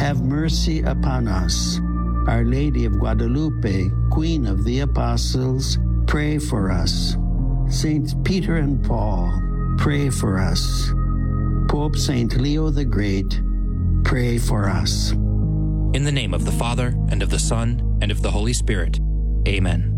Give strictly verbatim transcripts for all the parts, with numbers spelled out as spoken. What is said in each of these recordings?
have mercy upon us. Our Lady of Guadalupe, Queen of the Apostles, pray for us. Saints Peter and Paul, pray for us. Pope Saint Leo the Great, pray for us. In the name of the Father, and of the Son, and of the Holy Spirit. Amen.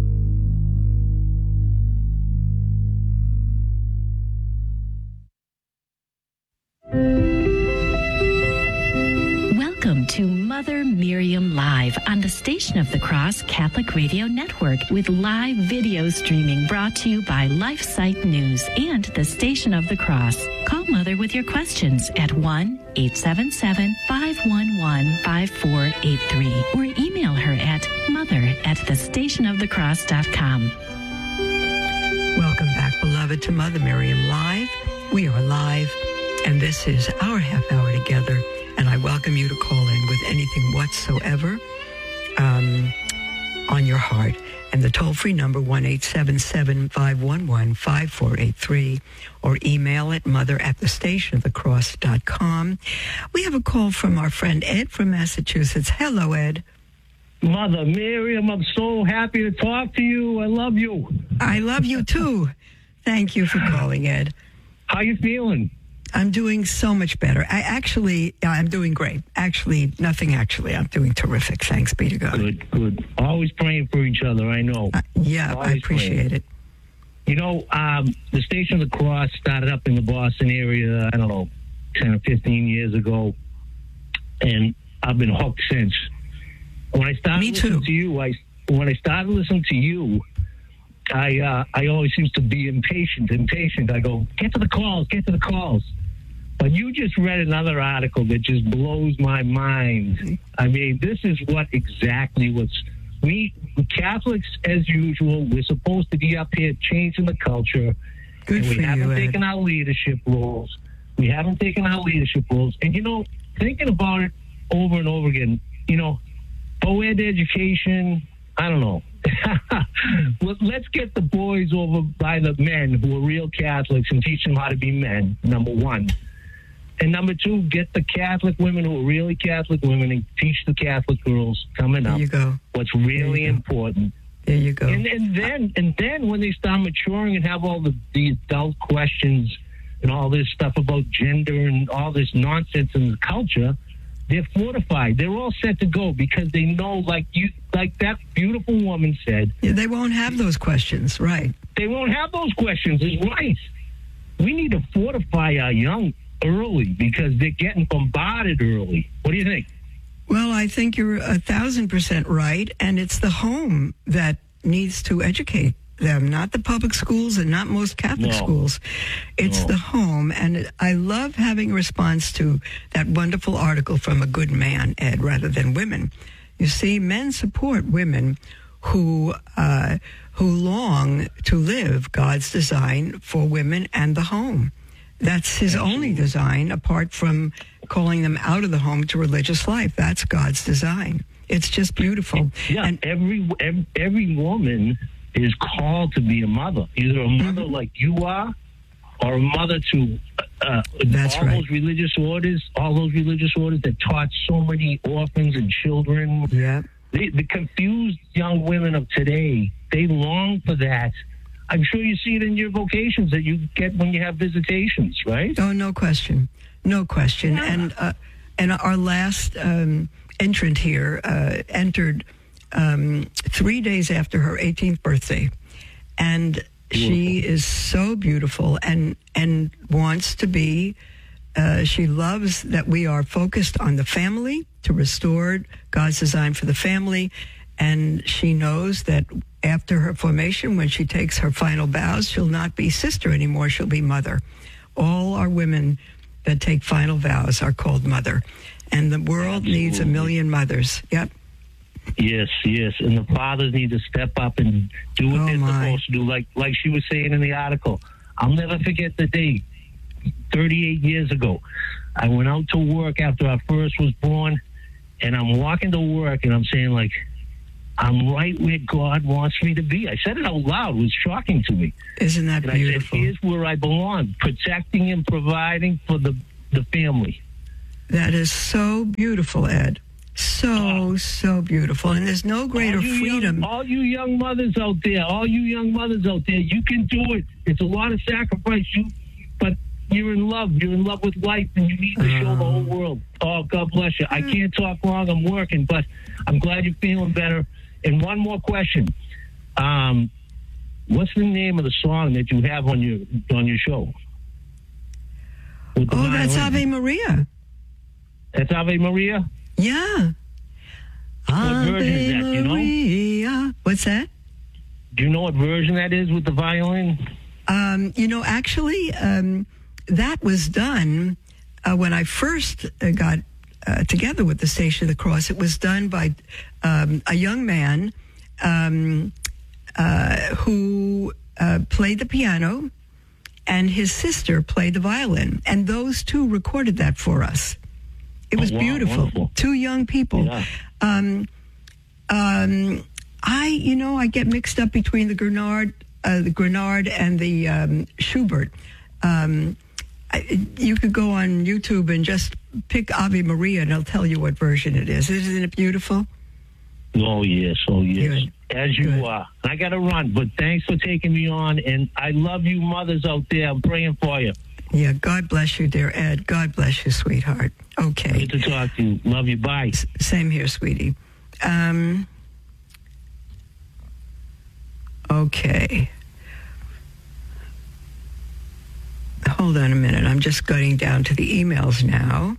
Welcome to Mother Miriam Live on the Station of the Cross Catholic Radio Network with live video streaming brought to you by LifeSite News and the Station of the Cross. Call Mother with your questions at one eight seven seven, five one one, five four eight three or email her at mother at the station of the cross dot com. Welcome back, beloved, to Mother Miriam Live. We are live, and this is our half hour together. And I welcome you to call in with anything whatsoever um, on your heart. And the toll-free number, one eight seven seven, five one one, five four eight three, or email it, mother at the station of the cross dot com. We have a call from our friend Ed from Massachusetts. Hello, Ed. Mother Miriam, I'm so happy to talk to you. I love you. I love you, too. Thank you for calling, Ed. How you feeling? I'm doing so much better. I actually, I'm doing great. Actually, nothing actually. I'm doing terrific. Thanks be to God. Good, good. Always praying for each other, I know. Uh, yeah, Always I appreciate praying. it. You know, um, the Station of the Cross started up in the Boston area, I don't know, ten or fifteen years ago. And I've been hooked since. When I started Me listening too. to you, I, when I started listening to you, I uh, I always seems to be impatient, impatient. I go, get to the calls, get to the calls. But you just read another article that just blows my mind. I mean, this is what exactly what's... We, Catholics, as usual, we're supposed to be up here changing the culture. Good and we for haven't you, Ed. taken our leadership roles. We haven't taken our leadership roles. And, you know, thinking about it over and over again, you know, co-ed education, I don't know. Well, let's get the boys over by the men who are real Catholics and teach them how to be men, number one. And number two, get the Catholic women who are really Catholic women and teach the Catholic girls coming up There you go. what's really you go. important. There you go. And, and then and then when they start maturing and have all the, the adult questions and all this stuff about gender and all this nonsense in the culture, they're fortified. They're all set to go because they know, like you, like that beautiful woman said. Yeah, they won't have those questions, right? They won't have those questions. Is right. We need to fortify our young early because they're getting bombarded early. What do you think? Well, I think you're a thousand percent right, and it's the home that needs to educate them, not the public schools and not most Catholic No. schools. It's No. the home, and I love having a response to that wonderful article from a good man, Ed, rather than women. You see, men support women who uh, who long to live God's design for women and the home. That's his only design, apart from calling them out of the home to religious life. That's God's design. It's just beautiful. Yeah, And every, every every woman is called to be a mother, either a mother Mm-hmm. like you are, or a mother to uh, That's all right. those religious orders, all those religious orders that taught so many orphans and children. yeah, They, the confused young women of today, they long for that. I'm sure you see it in your vocations that you get when you have visitations, right? oh, no question, no question. Yeah. And uh, and our last um, entrant here uh, entered um, three days after her eighteenth birthday, and she is so beautiful and and wants to be. Uh, she loves that we are focused on the family to restore God's design for the family. And she knows that after her formation, when she takes her final vows, she'll not be sister anymore. She'll be mother. All our women that take final vows are called mother. And the world Absolutely. needs a million mothers. Yep. Yes, yes. And the fathers need to step up and do what Oh, they're my. supposed to do, like like she was saying in the article. I'll never forget the day, thirty-eight years ago. I went out to work after our first was born, and I'm walking to work, and I'm saying, like, I'm right where God wants me to be. I said it out loud. It was shocking to me. Isn't that And I said, beautiful? here's where I belong, protecting and providing for the, the family. That is so beautiful, Ed. So, oh. so beautiful. And there's no greater all freedom. Young, all you young mothers out there, all you young mothers out there, you can do it. It's a lot of sacrifice, you, but you're in love. You're in love with life, and you need to show the whole world. Oh, God bless you. I can't talk long. I'm working, but I'm glad you're feeling better. And one more question. Um, what's the name of the song that you have on your on your show? Oh, that's Ave Maria. That's Ave Maria? Yeah. What Ave version is that, do you know? Maria. What's that? Do you know what version that is with the violin? Um, you know, actually, um, that was done uh, when I first uh, got uh, together with the Station of the Cross. It was done by um, a young man um, uh, who uh, played the piano, and his sister played the violin. And those two recorded that for us. It was oh, wow, beautiful. Wonderful. Two young people. Yeah. Um, um, I, you know, I get mixed up between the Grenard, uh, the Grenard and the um, Schubert. Um, I, you could go on YouTube and just pick Ave Maria, and it'll tell you what version it is. Isn't it beautiful? Oh, yes. Oh, yes. Good. As you Good. are. I got to run, but thanks for taking me on, and I love you mothers out there. I'm praying for you. Yeah, God bless you, dear Ed. God bless you, sweetheart. Okay. Good to talk to you. Love you. Bye. S- same here, sweetie. Um, okay. Hold on a minute. I'm just going down to the emails now.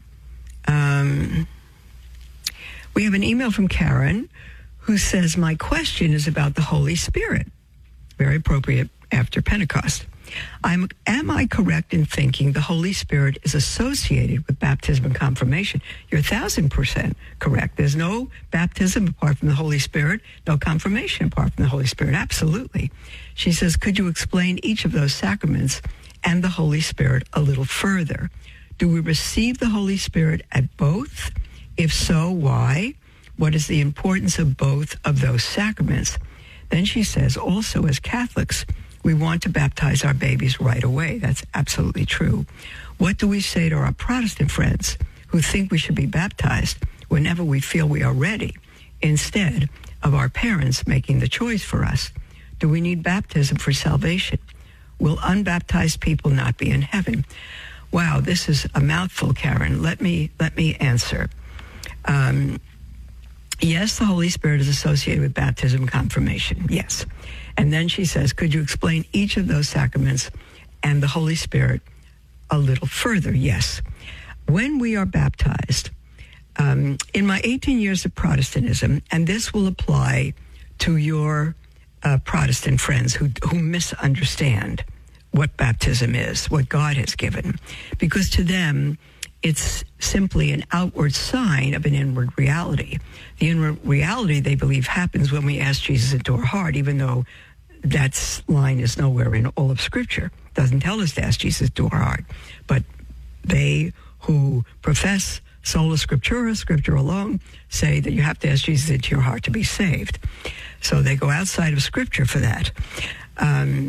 Um, we have an email from Karen who says, my question is about the Holy Spirit. Very appropriate after Pentecost. I'm, am I correct in thinking the Holy Spirit is associated with baptism and confirmation? You're a thousand percent correct. There's no baptism apart from the Holy Spirit, no confirmation apart from the Holy Spirit. Absolutely. She says, could you explain each of those sacraments and the Holy Spirit a little further? Do we receive the Holy Spirit at both? If so, why? What is the importance of both of those sacraments? Then she says, also as Catholics, we want to baptize our babies right away. That's absolutely true. What do we say to our Protestant friends who think we should be baptized whenever we feel we are ready, instead of our parents making the choice for us? Do we need baptism for salvation? Will unbaptized people not be in heaven? Wow, this is a mouthful, Karen. Let me let me answer. Um, yes, the Holy Spirit is associated with baptism and confirmation. Yes. And then she says, could you explain each of those sacraments and the Holy Spirit a little further? Yes. When we are baptized, um, in my eighteen years of Protestantism, and this will apply to your uh, Protestant friends who, who misunderstand what baptism is, what God has given, because to them, it's simply an outward sign of an inward reality. The inward reality, they believe, happens when we ask Jesus into our heart, even though that line is nowhere in all of Scripture. It doesn't tell us to ask Jesus into our heart. But they who profess sola scriptura, Scripture alone, say that you have to ask Jesus into your heart to be saved. So they go outside of Scripture for that. Um,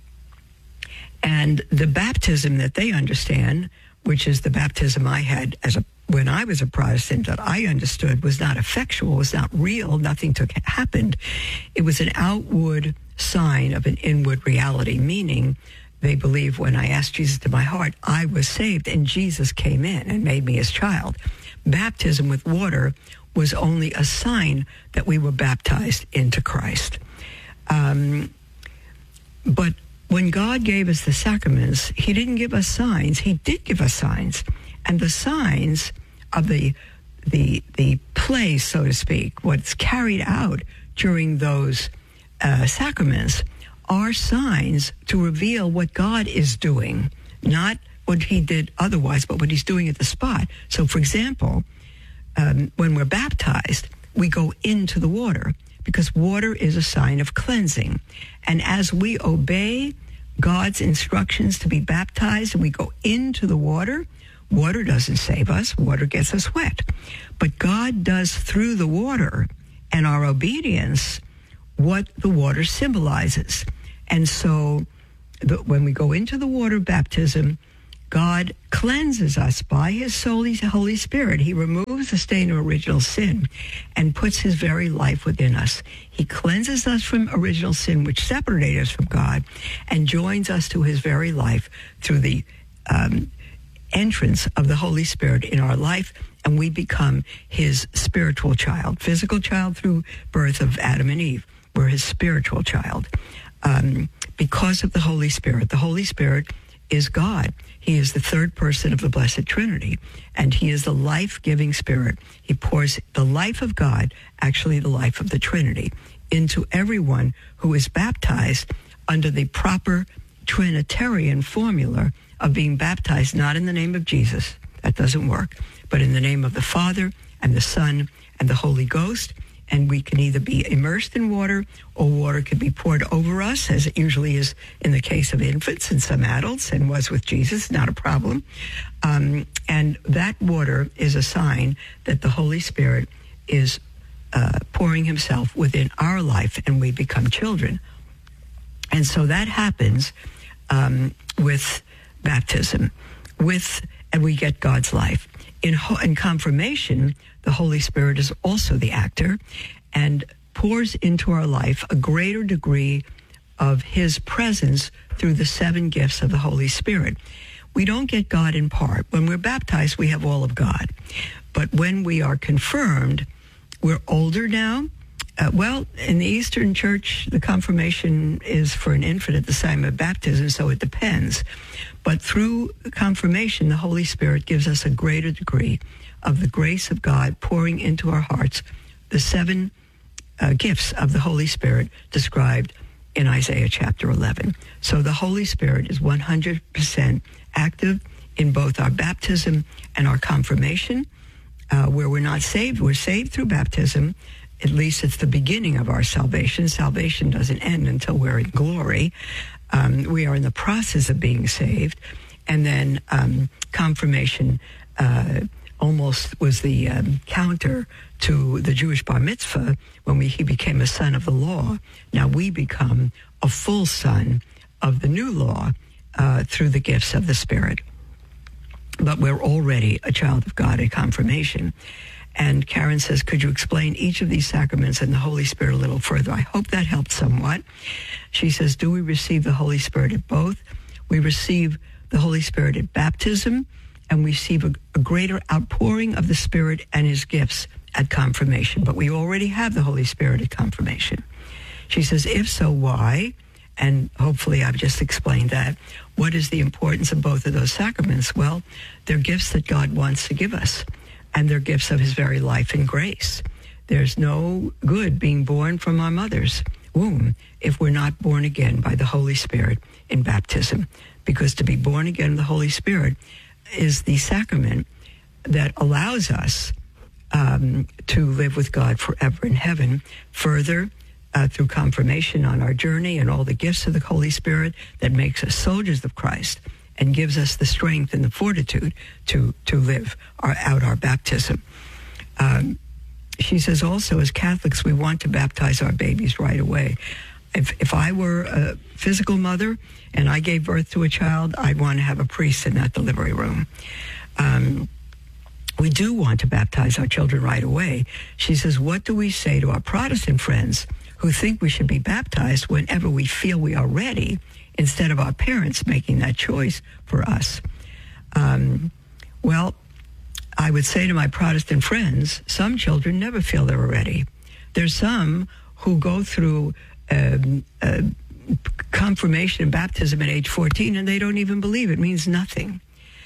and the baptism that they understand, which is the baptism I had as a when I was a Protestant, that I understood was not effectual, was not real, nothing took happened. It was an outward sign of an inward reality, meaning they believe when I asked Jesus to my heart, I was saved, and Jesus came in and made me his child. Baptism with water was only a sign that we were baptized into Christ. Um, but when God gave us the sacraments, he didn't give us signs. He did give us signs. And the signs of the the the play, so to speak, what's carried out during those uh, sacraments are signs to reveal what God is doing, not what he did otherwise, but what he's doing at the spot. So, for example, um, when we're baptized, we go into the water because water is a sign of cleansing. And as we obey God's instructions to be baptized and we go into the water, water doesn't save us. Water gets us wet. But God does through the water and our obedience what the water symbolizes. And so the, when we go into the water baptism, God cleanses us by his Holy Spirit. He removes the stain of original sin and puts his very life within us. He cleanses us from original sin, which separated us from God, and joins us to his very life through the um, entrance of the Holy Spirit in our life, and we become his spiritual child. Physical child through birth of Adam and Eve. We're his spiritual child. Um, because of the Holy Spirit. The Holy Spirit is God. He is the third person of the Blessed Trinity, and he is the life-giving Spirit. He pours the life of God, actually the life of the Trinity, into everyone who is baptized under the proper Trinitarian formula of being baptized not in the name of Jesus, that doesn't work, but in the name of the Father and the Son and the Holy Ghost. And we can either be immersed in water or water can be poured over us, as it usually is in the case of infants and some adults, and was with Jesus, not a problem. Um, and that water is a sign that the Holy Spirit is uh, pouring himself within our life, and we become children. And so that happens um, with baptism, with, and we get God's life. In, ho- in confirmation, the Holy Spirit is also the actor and pours into our life a greater degree of his presence through the seven gifts of the Holy Spirit. We don't get God in part. When we're baptized, we have all of God. But when we are confirmed, we're older now. Uh, well, in the Eastern Church, the confirmation is for an infant at the time of baptism, so it depends. But through confirmation, the Holy Spirit gives us a greater degree of the grace of God pouring into our hearts, the seven uh, gifts of the Holy Spirit described in Isaiah chapter eleven. So the Holy Spirit is one hundred percent active in both our baptism and our confirmation, uh, where we're not saved. We're saved through baptism. At least it's the beginning of our salvation. Salvation doesn't end until we're in glory. Um, we are in the process of being saved. And then um, confirmation uh, almost was the um, counter to the Jewish bar mitzvah when we, he became a son of the law. Now we become a full son of the new law uh, through the gifts of the Spirit. But we're already a child of God at confirmation. And Karen says, could you explain each of these sacraments and the Holy Spirit a little further? I hope that helped somewhat. She says, do we receive the Holy Spirit at both? We receive the Holy Spirit at baptism, and we receive a, a greater outpouring of the Spirit and his gifts at confirmation. But we already have the Holy Spirit at confirmation. She says, if so, why? And hopefully I've just explained that. What is the importance of both of those sacraments? Well, they're gifts that God wants to give us, and they're gifts of his very life and grace. There's no good being born from our mother's womb if we're not born again by the Holy Spirit in baptism, because to be born again in the Holy Spirit is the sacrament that allows us um, to live with God forever in heaven. Further, uh, through confirmation on our journey and all the gifts of the Holy Spirit that makes us soldiers of Christ and gives us the strength and the fortitude to, to live our, out our baptism. Um, she says also, as Catholics, we want to baptize our babies right away. If, if I were a physical mother and I gave birth to a child, I'd want to have a priest in that delivery room. Um, we do want to baptize our children right away. She says, what do we say to our Protestant friends who think we should be baptized whenever we feel we are ready, instead of our parents making that choice for us? Um, well, I would say to my Protestant friends, some children never feel they're ready. There's some who go through um, uh, confirmation and baptism at age fourteen and they don't even believe it. It means nothing.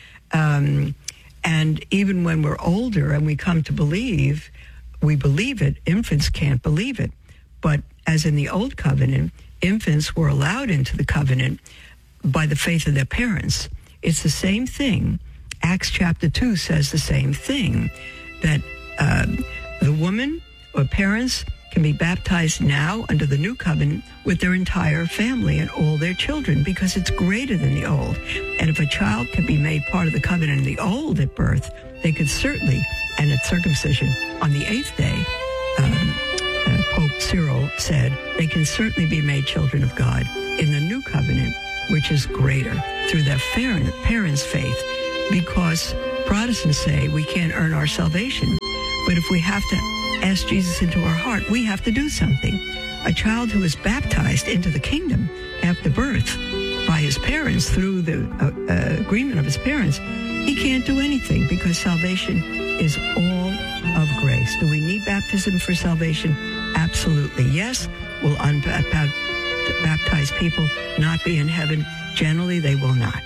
Um, and even when we're older and we come to believe, we believe it. Infants can't believe it. But as in the Old Covenant, infants were allowed into the covenant by the faith of their parents. It's the same thing. Acts chapter two says the same thing, that uh, the woman or parents can be baptized now under the new covenant with their entire family and all their children, because it's greater than the old. And if a child can be made part of the covenant in the old at birth, they could certainly, and at circumcision on the eighth day, um, uh, Pope Cyril said, they can certainly be made children of God in the new covenant which is greater, through their parents' faith, because Protestants say we can't earn our salvation. But if we have to ask Jesus into our heart, we have to do something. A child who is baptized into the kingdom after birth by his parents through the uh, uh, agreement of his parents, he can't do anything because salvation is all of grace. Do we need baptism for salvation? Absolutely yes. Will unbaptized people not be in heaven? Generally, they will not.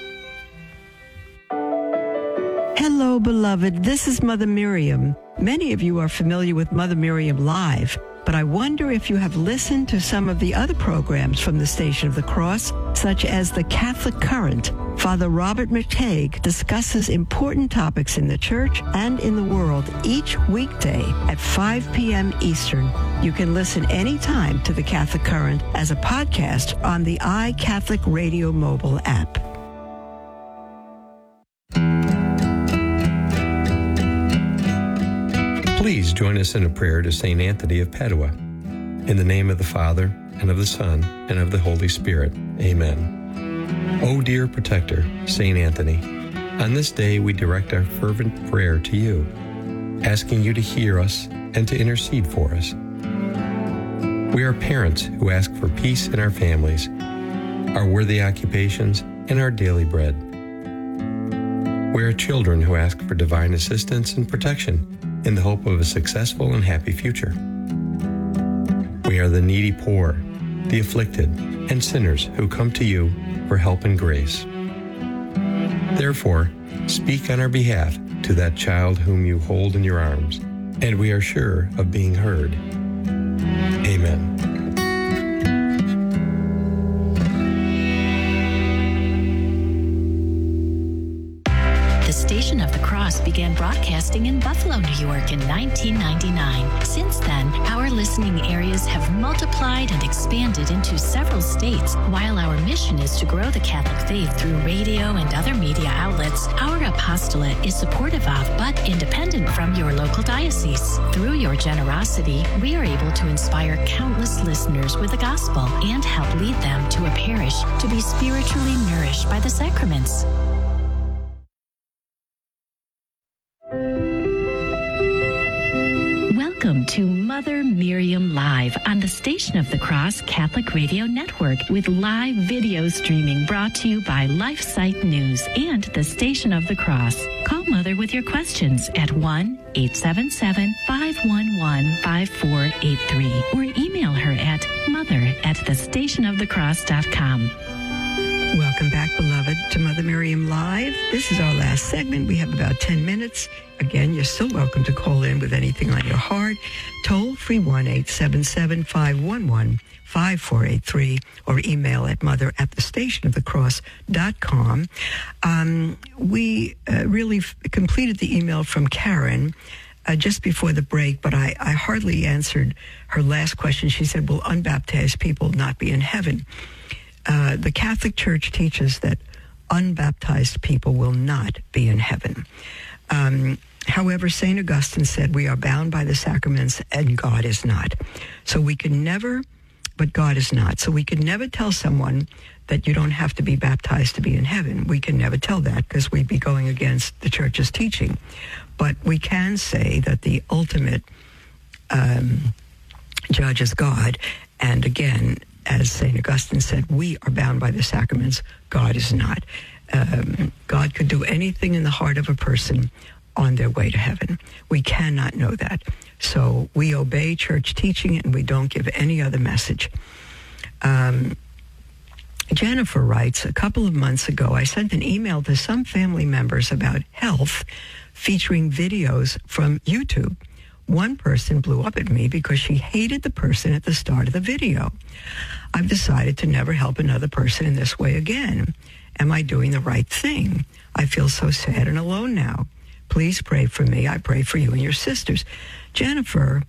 Hello, beloved. This is Mother Miriam. Many of you are familiar with Mother Miriam Live, but I wonder if you have listened to some of the other programs from the Station of the Cross, such as The Catholic Current. Father Robert McTague discusses important topics in the church and in the world each weekday at five p.m. Eastern. You can listen anytime to The Catholic Current as a podcast on the iCatholic Radio mobile app. Please join us in a prayer to Saint Anthony of Padua. In the name of the Father, and of the Son, and of the Holy Spirit. Amen. O dear protector, Saint Anthony, on this day we direct our fervent prayer to you, asking you to hear us and to intercede for us. We are parents who ask for peace in our families, our worthy occupations, and our daily bread. We are children who ask for divine assistance and protection in the hope of a successful and happy future. We are the needy poor, the afflicted, and sinners who come to you for help and grace. Therefore, speak on our behalf to that child whom you hold in your arms, and we are sure of being heard. Amen. The Station of the Cross began broadcasting in Buffalo, New York in nineteen ninety-nine. Since then, our listening areas have multiplied and expanded into several states. While our mission is to grow the Catholic faith through radio and other media outlets, our apostolate is supportive of but independent from your local diocese. Through your generosity, we are able to inspire countless listeners with the gospel and help lead them to a parish to be spiritually nourished by the sacraments. Welcome to Mother Miriam Live on the Station of the Cross Catholic Radio Network with live video streaming brought to you by LifeSite News and the Station of the Cross. Call Mother with your questions at one eight seven seven, five one one, five four eight three or email her at mother at the station of the cross dot com. Welcome back, beloved, to Mother Miriam Live. This is our last segment. We have about ten minutes. Again, you're still welcome to call in with anything on your heart. Toll free one eight seven seven, five one one, five four eight three or email at mother at the station of the cross dot com. Um, we uh, really f- completed the email from Karen uh, just before the break, but I, I hardly answered her last question. She said, will unbaptized people not be in heaven? Uh, the Catholic Church teaches that unbaptized people will not be in heaven. Um, however, Saint Augustine said we are bound by the sacraments and God is not. So we can never, but God is not. So we can never tell someone that you don't have to be baptized to be in heaven. We can never tell that because we'd be going against the Church's teaching. But we can say that the ultimate um, judge is God. And again, as Saint Augustine said, we are bound by the sacraments. God is not. Um, God could do anything in the heart of a person on their way to heaven. We cannot know that. So we obey church teaching and we don't give any other message. Um, Jennifer writes, a couple of months ago, I sent an email to some family members about health featuring videos from YouTube. One person blew up at me because she hated the person at the start of the video. I've decided to never help another person in this way again. Am I doing the right thing? I feel so sad and alone now. Please pray for me. I pray for you and your sisters. Jennifer,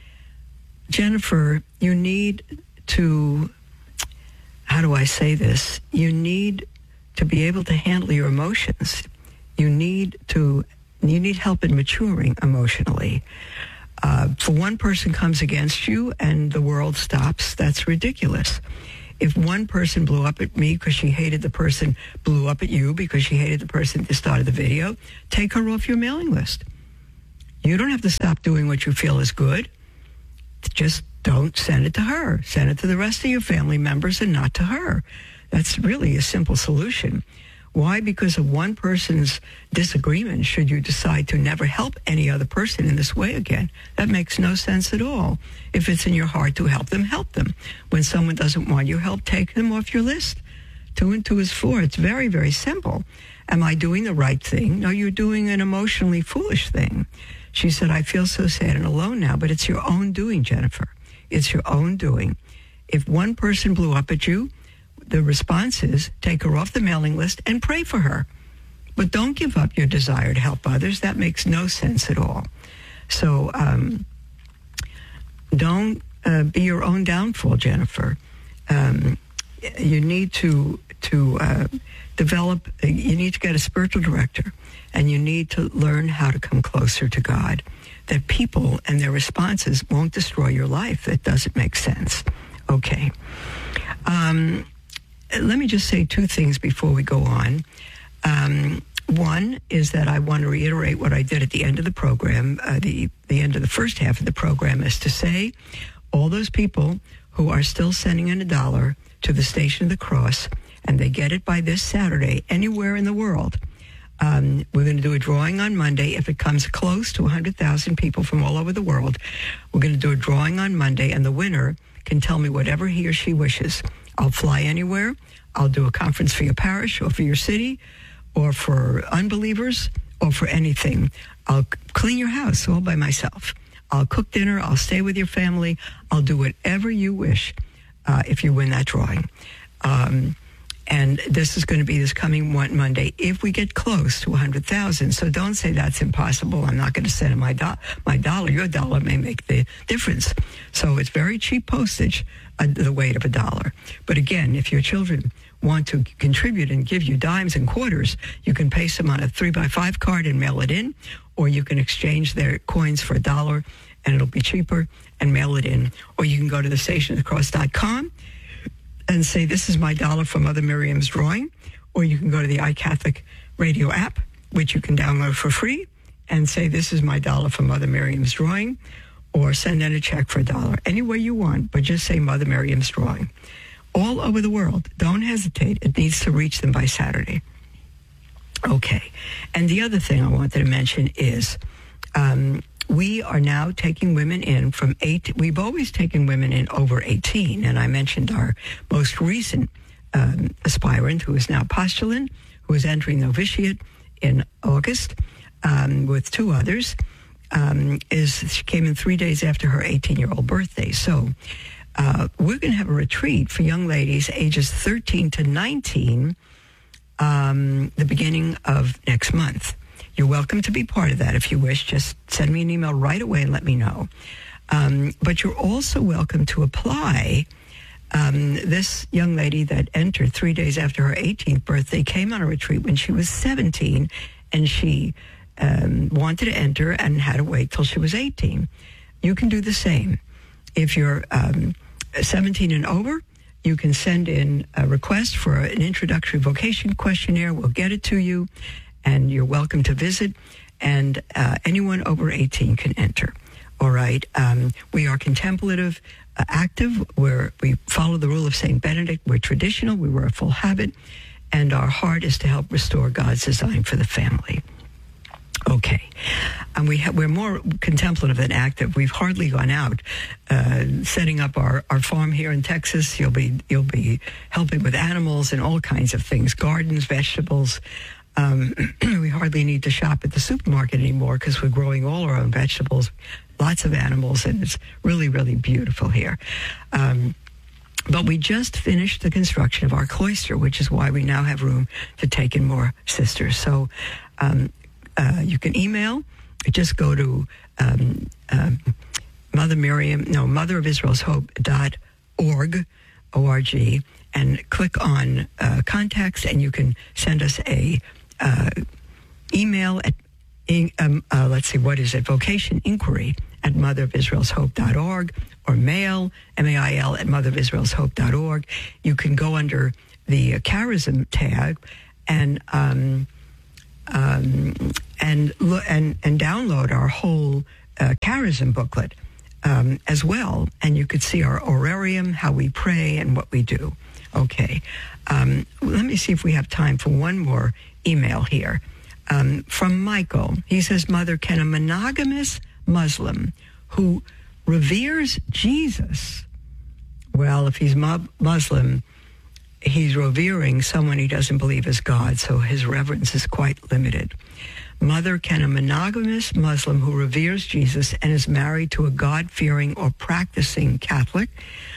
Jennifer, you need to, how do I say this? You need to be able to handle your emotions. You need to, you need help in maturing emotionally. Uh, for one person comes against you and the world stops, that's ridiculous. If one person blew up at me because she hated the person, blew up at you because she hated the person at the start of the video, take her off your mailing list. You don't have to stop doing what you feel is good. Just don't send it to her. Send it to the rest of your family members and not to her. That's really a simple solution. Why? Because of one person's disagreement should you decide to never help any other person in this way again. That makes no sense at all. If it's in your heart to help them, help them. When someone doesn't want your help, take them off your list. Two and two is four. It's very, very simple. Am I doing the right thing? No, you're doing an emotionally foolish thing. She said, I feel so sad and alone now, but it's your own doing, Jennifer. It's your own doing. If one person blew up at you, the response is take her off the mailing list and pray for her. But don't give up your desire to help others. That makes no sense at all. So um, don't uh, be your own downfall, Jennifer. Um, you need to to uh, develop, you need to get a spiritual director, and you need to learn how to come closer to God. That people and their responses won't destroy your life. That doesn't make sense. Okay. Um, let me just say two things before we go on. Um, one is that I want to reiterate what I did at the end of the program. Uh, the, the end of the first half of the program is to say all those people who are still sending in a dollar to the Station of the Cross, and they get it by this Saturday anywhere in the world. Um, we're going to do a drawing on Monday. If it comes close to one hundred thousand people from all over the world, we're going to do a drawing on Monday, and the winner can tell me whatever he or she wishes. I'll fly anywhere. I'll do a conference for your parish or for your city or for unbelievers or for anything. I'll clean your house all by myself. I'll cook dinner. I'll stay with your family. I'll do whatever you wish uh, if you win that drawing. Um, and this is going to be this coming one Monday if we get close to one hundred thousand. So don't say that's impossible. I'm not going to send my, do- my dollar. Your dollar may make the difference. So it's very cheap postage, uh, the weight of a dollar. But again, if your children want to contribute and give you dimes and quarters, you can paste them on a three by five card and mail it in, or you can exchange their coins for a dollar and it'll be cheaper and mail it in. Or you can go to the station of the cross dot com and say, this is my dollar from Mother Miriam's drawing. Or you can go to the iCatholic Radio app, which you can download for free, and say, this is my dollar from Mother Miriam's drawing, or send in a check for a dollar. Any way you want, but just say Mother Miriam's drawing. All over the world. Don't hesitate. It needs to reach them by Saturday. Okay. And the other thing I wanted to mention is um, we are now taking women in from eight. We've always taken women in over eighteen. And I mentioned our most recent um, aspirant, who is now postulant, who is entering novitiate in August um, with two others. Um, is she came in three days after her eighteen-year-old birthday. So uh, we're going to have a retreat for young ladies ages thirteen to nineteen um, the beginning of next month. You're welcome to be part of that if you wish. Just send me an email right away and let me know. Um, but you're also welcome to apply. Um, this young lady that entered three days after her eighteenth birthday came on a retreat when she was seventeen, and she um, wanted to enter and had to wait till she was eighteen. You can do the same. If you're um, seventeen and over, you can send in a request for an introductory vocation questionnaire. We'll get it to you, and you're welcome to visit. And uh, anyone over eighteen can enter. All right. Um, we are contemplative, uh, active. We're, we follow the rule of Saint Benedict. We're traditional. We wear a full habit. And our heart is to help restore God's design for the family. Okay. And we ha- we're more contemplative than active. We've hardly gone out uh, setting up our, our farm here in Texas. You'll be, you'll be helping with animals and all kinds of things, gardens, vegetables. Um, we hardly need to shop at the supermarket anymore because we're growing all our own vegetables, lots of animals, and it's really, really beautiful here. Um, but we just finished the construction of our cloister, which is why we now have room to take in more sisters. So um, uh, you can email. Just go to um, um, Mother Miriam, no, Mother of Israel's Hope dot org, O R G, and click on uh, contacts, and you can send us a uh, email at in, um, uh, let's see, what is it? Vocation Inquiry at mother of israel's hope dot org, or mail, M A I L, at mother of israel's hope dot org. You can go under the uh, charism tag and um, um, and, lo- and and download our whole uh, charism booklet um, as well. And you could see our orarium, how we pray, and what we do. Okay. Um, let me see if we have time for one more email here. Um, from Michael. He says, Mother, can a monogamous Muslim who reveres Jesus, well, if he's mu- Muslim, he's revering someone he doesn't believe is God, so his reverence is quite limited. Mother, can a monogamous Muslim who reveres Jesus and is married to a God-fearing or practicing Catholic,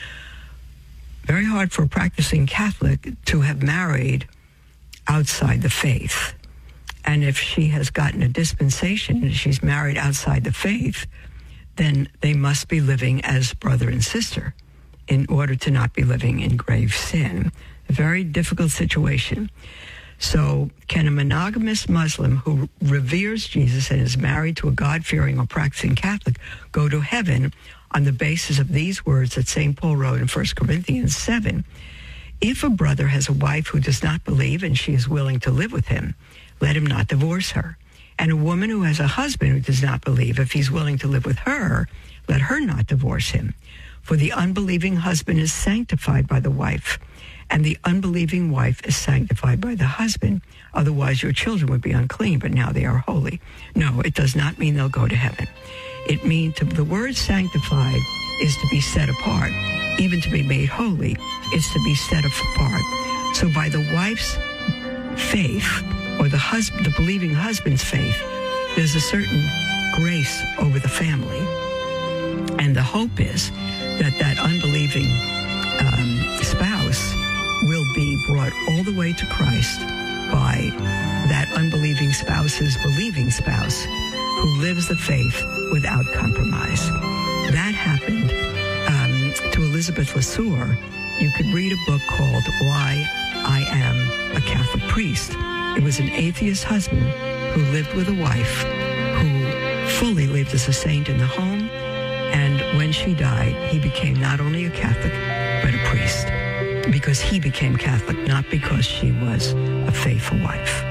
very hard for a practicing Catholic to have married outside the faith. And if she has gotten a dispensation and she's married outside the faith, then they must be living as brother and sister in order to not be living in grave sin. A very difficult situation. So can a monogamous Muslim who reveres Jesus and is married to a God-fearing or practicing Catholic go to heaven on the basis of these words that Saint Paul wrote in First Corinthians seven? If a brother has a wife who does not believe and she is willing to live with him, let him not divorce her. And a woman who has a husband who does not believe, if he's willing to live with her, let her not divorce him. For the unbelieving husband is sanctified by the wife, and the unbelieving wife is sanctified by the husband. Otherwise, your children would be unclean, but now they are holy. No, it does not mean they'll go to heaven. It means to, the word sanctified is to be set apart. Even to be made holy is to be set apart. So by the wife's faith, or the husband, the believing husband's faith, there's a certain grace over the family. And the hope is that that unbelieving um, spouse will be brought all the way to Christ by that unbelieving spouse's believing spouse who lives the faith without compromise. That happened um, to Elizabeth LeSueur. You could read a book called Why I Am a Catholic Priest. It was an atheist husband who lived with a wife who fully lived as a saint in the home, and when she died, he became not only a Catholic, but a priest, because he became Catholic, not because she was a faithful wife.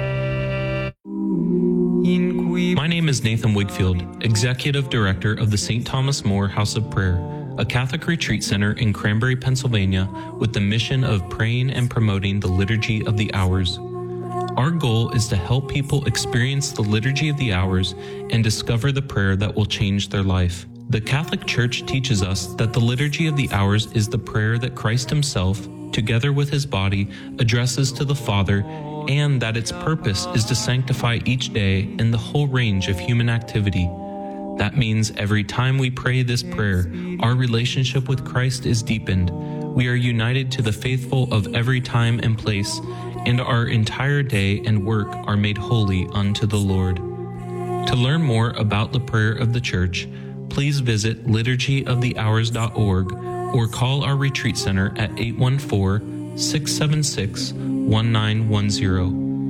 My name is Nathan Wigfield, Executive Director of the Saint Thomas More House of Prayer, a Catholic retreat center in Cranberry, Pennsylvania, with the mission of praying and promoting the Liturgy of the Hours. Our goal is to help people experience the Liturgy of the Hours and discover the prayer that will change their life. The Catholic Church teaches us that the Liturgy of the Hours is the prayer that Christ himself, together with his body, addresses to the Father, and that its purpose is to sanctify each day in the whole range of human activity. That means every time we pray this prayer, our relationship with Christ is deepened. We are united to the faithful of every time and place, and our entire day and work are made holy unto the Lord. To learn more about the prayer of the Church, please visit liturgy of the hours dot org or call our retreat center at eight one four, six seven six, one nine one zero.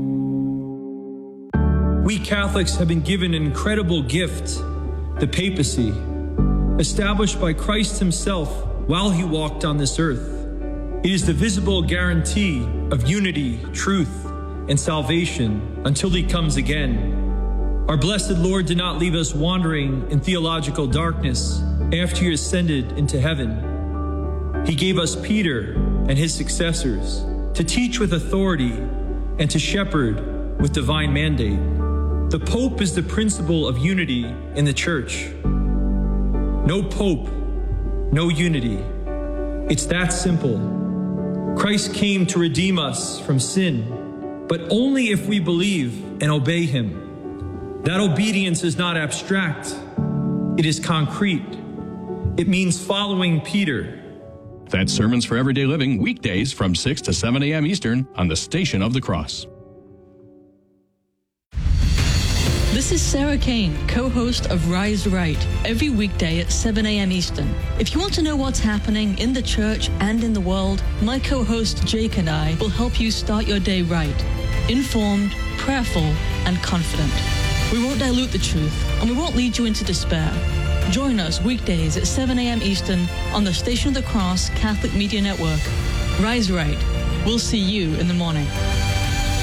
We Catholics have been given an incredible gift, the papacy, established by Christ himself while he walked on this earth. It is the visible guarantee of unity, truth, and salvation until he comes again. Our blessed Lord did not leave us wandering in theological darkness after he ascended into heaven. He gave us Peter and his successors to teach with authority and to shepherd with divine mandate. The Pope is the principle of unity in the Church. No Pope, no unity. It's that simple. Christ came to redeem us from sin, but only if we believe and obey him. That obedience is not abstract. It is concrete. It means following Peter. That's Sermons for Everyday Living, weekdays from six to seven a.m. Eastern on the Station of the Cross. This is Sarah Kane, co-host of Rise Right, every weekday at seven a.m. Eastern. If you want to know what's happening in the church and in the world, my co-host Jake and I will help you start your day right, informed, prayerful, and confident. We won't dilute the truth, and we won't lead you into despair. Join us weekdays at seven a.m. Eastern on the Station of the Cross Catholic Media Network. Rise Right. We'll see you in the morning.